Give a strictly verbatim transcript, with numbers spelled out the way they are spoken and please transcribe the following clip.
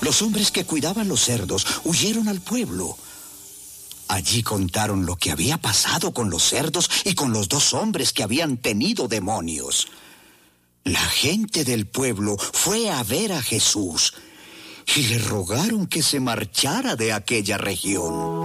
Los hombres que cuidaban los cerdos huyeron al pueblo. Allí contaron lo que había pasado con los cerdos y con los dos hombres que habían tenido demonios. La gente del pueblo fue a ver a Jesús y le rogaron que se marchara de aquella región.